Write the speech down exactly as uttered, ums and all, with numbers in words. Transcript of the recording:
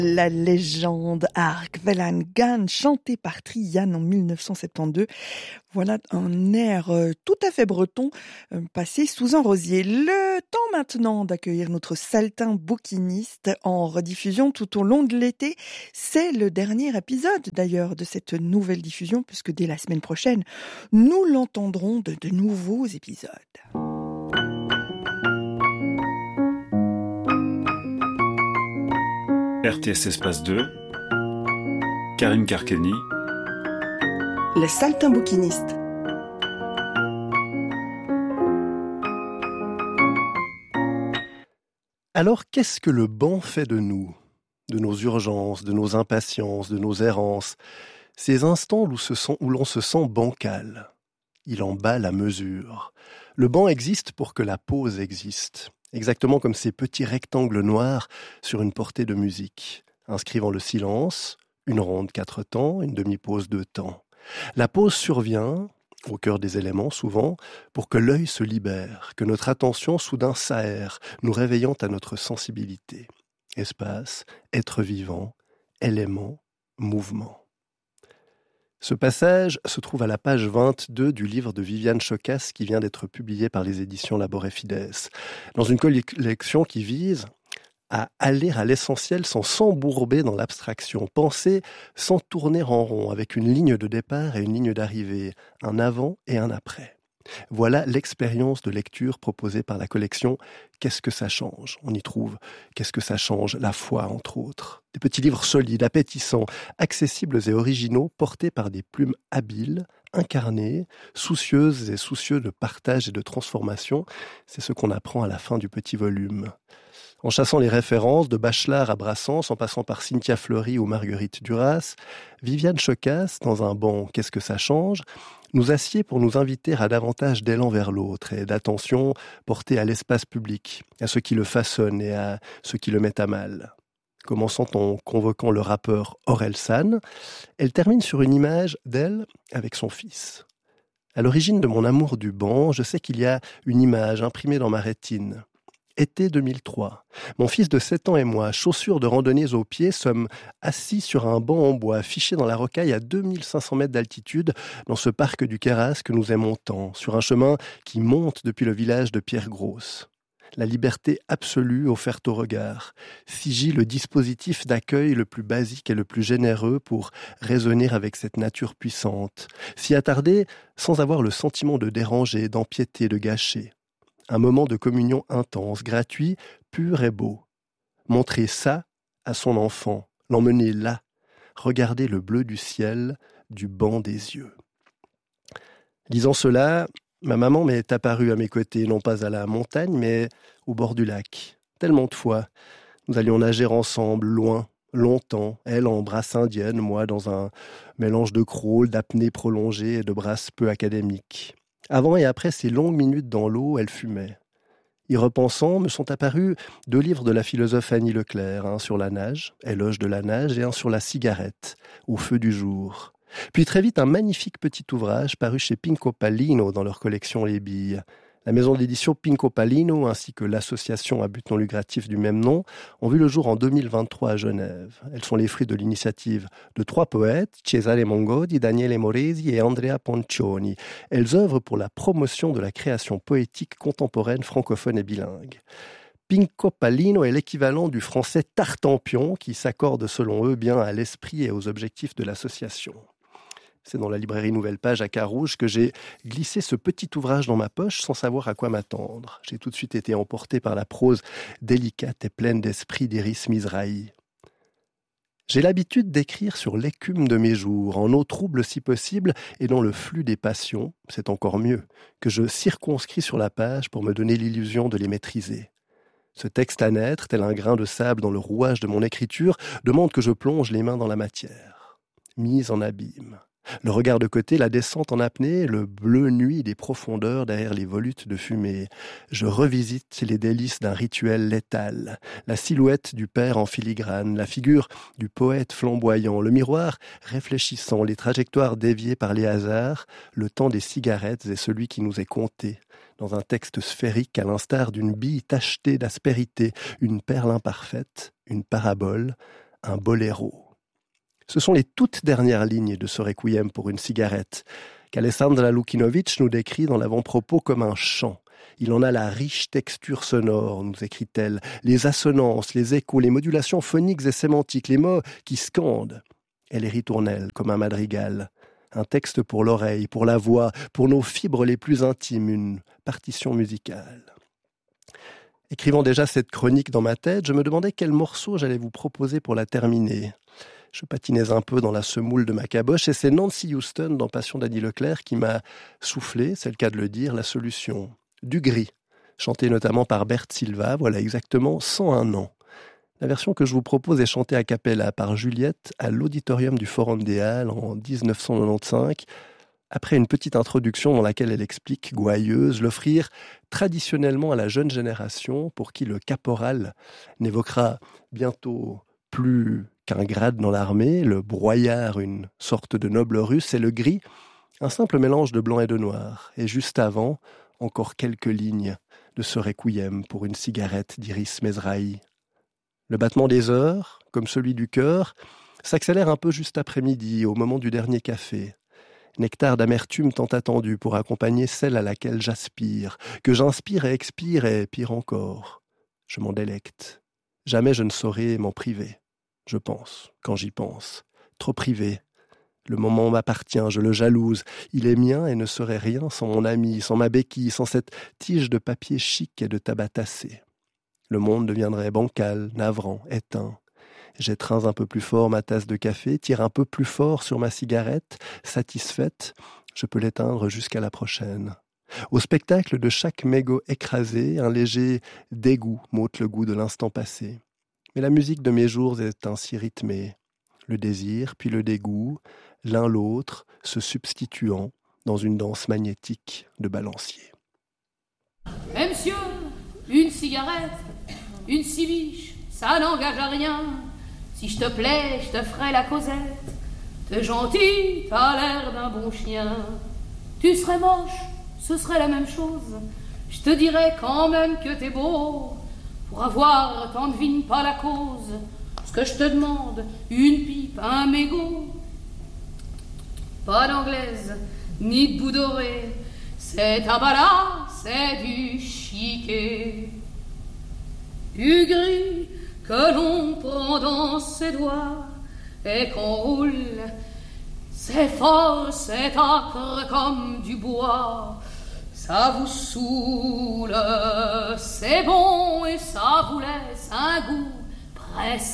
La légende Arc Velangan, chantée par Trian en dix-neuf cent soixante-douze. Voilà un air euh, tout à fait breton, euh, passé sous un rosier. Le temps maintenant d'accueillir notre saltin bouquiniste en rediffusion tout au long de l'été. C'est le dernier épisode d'ailleurs de cette nouvelle diffusion, puisque dès la semaine prochaine, nous l'entendrons de, de nouveaux épisodes. R T S Espace deux, Karine Karkeni, Le saltin bouquiniste. Alors, qu'est-ce que le banc fait de nous, de nos urgences, de nos impatiences, de nos errances, ces instants où, se sent, où l'on se sent bancal? Il en bat la mesure. Le banc existe pour que la pause existe, exactement comme ces petits rectangles noirs sur une portée de musique, inscrivant le silence, une ronde quatre temps, une demi-pause deux temps. La pause survient, au cœur des éléments souvent, pour que l'œil se libère, que notre attention soudain s'aère, nous réveillant à notre sensibilité. Espace, être vivant, élément, mouvement. Ce passage se trouve à la page vingt-deux du livre de Viviane Chokas qui vient d'être publié par les éditions Labor et Fides, dans une collection qui vise à aller à l'essentiel sans s'embourber dans l'abstraction, penser sans tourner en rond, avec une ligne de départ et une ligne d'arrivée, un avant et un après. Voilà l'expérience de lecture proposée par la collection « Qu'est-ce que ça change ?» On y trouve « Qu'est-ce que ça change ?» La foi, entre autres. Des petits livres solides, appétissants, accessibles et originaux, portés par des plumes habiles, incarnées, soucieuses et soucieux de partage et de transformation. C'est ce qu'on apprend à la fin du petit volume. En chassant les références de Bachelard à Brassens, en passant par Cynthia Fleury ou Marguerite Duras, Viviane Chokas, dans un banc « Qu'est-ce que ça change ?», nous assied pour nous inviter à davantage d'élan vers l'autre et d'attention portée à l'espace public, à ce qui le façonne et à ce qui le met à mal. Commençant en convoquant le rappeur Orelsan, elle termine sur une image d'elle avec son fils. À l'origine de mon amour du banc, je sais qu'il y a une image imprimée dans ma rétine. Été deux mille trois. Mon fils de sept ans et moi, chaussures de randonnée aux pieds, sommes assis sur un banc en bois, fichés dans la rocaille à deux mille cinq cents mètres d'altitude, dans ce parc du Queyras que nous aimons tant, sur un chemin qui monte depuis le village de Pierre-Grosse. La liberté absolue offerte au regard, sigille le dispositif d'accueil le plus basique et le plus généreux pour raisonner avec cette nature puissante, s'y attarder sans avoir le sentiment de déranger, d'empiéter, de gâcher. Un moment de communion intense, gratuit, pur et beau. Montrer ça à son enfant, l'emmener là, regarder le bleu du ciel, du banc des yeux. Lisant cela, ma maman m'est apparue à mes côtés, non pas à la montagne, mais au bord du lac. Tellement de fois, nous allions nager ensemble, loin, longtemps, elle en brasse indienne, moi dans un mélange de crawl, d'apnée prolongée et de brasse peu académique. Avant et après ces longues minutes dans l'eau, elle fumait. Y repensant, me sont apparus deux livres de la philosophe Annie Leclerc, un sur la nage, éloge de la nage, et un sur la cigarette, au feu du jour. Puis très vite un magnifique petit ouvrage paru chez Pinco Pallino dans leur collection Les Billes. La maison d'édition Pinco Pallino ainsi que l'association à but non lucratif du même nom ont vu le jour en deux mille vingt-trois à Genève. Elles sont les fruits de l'initiative de trois poètes, Cesare Mongodi, Daniele Moresi et Andrea Poncioni. Elles œuvrent pour la promotion de la création poétique contemporaine francophone et bilingue. Pinco Pallino est l'équivalent du français tartempion qui s'accorde selon eux bien à l'esprit et aux objectifs de l'association. C'est dans la librairie Nouvelle Page à Carouge que j'ai glissé ce petit ouvrage dans ma poche sans savoir à quoi m'attendre. J'ai tout de suite été emporté par la prose délicate et pleine d'esprit d'Iris Mizrahi. J'ai l'habitude d'écrire sur l'écume de mes jours, en eau trouble si possible, et dans le flux des passions, c'est encore mieux, que je circonscris sur la page pour me donner l'illusion de les maîtriser. Ce texte à naître, tel un grain de sable dans le rouage de mon écriture, demande que je plonge les mains dans la matière. Mise en abîme. Le regard de côté, la descente en apnée, le bleu nuit des profondeurs derrière les volutes de fumée. Je revisite les délices d'un rituel létal. La silhouette du père en filigrane, la figure du poète flamboyant, le miroir réfléchissant, les trajectoires déviées par les hasards, le temps des cigarettes et celui qui nous est compté. Dans un texte sphérique à l'instar d'une bille tachetée d'aspérité, une perle imparfaite, une parabole, un boléro. Ce sont les toutes dernières lignes de ce requiem pour une cigarette qu'Alessandra Lukinovic nous décrit dans l'avant-propos comme un chant. Il en a la riche texture sonore, nous écrit-elle, les assonances, les échos, les modulations phoniques et sémantiques, les mots qui scandent. Elle est ritournelle comme un madrigal, un texte pour l'oreille, pour la voix, pour nos fibres les plus intimes, une partition musicale. Écrivant déjà cette chronique dans ma tête, je me demandais quel morceau j'allais vous proposer pour la terminer. Je patinais un peu dans la semoule de ma caboche et c'est Nancy Houston dans Passion d'Annie Leclerc qui m'a soufflé, c'est le cas de le dire, la solution. Du gris, chanté notamment par Bert Silva, voilà exactement cent un ans. La version que je vous propose est chantée a cappella par Juliette à l'auditorium du Forum des Halles en dix-neuf cent quatre-vingt-quinze, après une petite introduction dans laquelle elle explique, gouailleuse, l'offrir traditionnellement à la jeune génération pour qui le caporal n'évoquera bientôt plus qu'un grade dans l'armée, le broyard, une sorte de noble russe, et le gris, un simple mélange de blanc et de noir. Et juste avant, encore quelques lignes de ce requiem pour une cigarette d'Iris Mezrahi. Le battement des heures, comme celui du cœur, s'accélère un peu juste après-midi, au moment du dernier café. Nectar d'amertume tant attendu pour accompagner celle à laquelle j'aspire, que j'inspire et expire et pire encore. Je m'en délecte. Jamais je ne saurais m'en priver. Je pense, quand j'y pense, trop privé. Le moment m'appartient, je le jalouse. Il est mien et ne serait rien sans mon ami, sans ma béquille, sans cette tige de papier chic et de tabac tassé. Le monde deviendrait bancal, navrant, éteint. J'étreins un peu plus fort ma tasse de café, tire un peu plus fort sur ma cigarette, satisfaite, je peux l'éteindre jusqu'à la prochaine. Au spectacle de chaque mégot écrasé, un léger dégoût m'ôte le goût de l'instant passé. Mais la musique de mes jours est ainsi rythmée. Le désir, puis le dégoût, l'un l'autre se substituant dans une danse magnétique de balancier. Eh monsieur, une cigarette, une civiche, ça n'engage à rien. Si je te plais, je te ferai la causette. T'es gentil, t'as l'air d'un bon chien. Tu serais moche, ce serait la même chose. Je te dirais quand même que t'es beau. Pour avoir, t'en devines pas la cause. Ce que je te demande, une pipe, un mégot. Pas d'anglaise, ni de bout doré. C'est tabala, c'est du chiquet. Du gris que l'on prend dans ses doigts et qu'on roule. C'est fort, c'est âcre comme du bois. Ça vous saoule, c'est bon et ça vous laisse un goût presque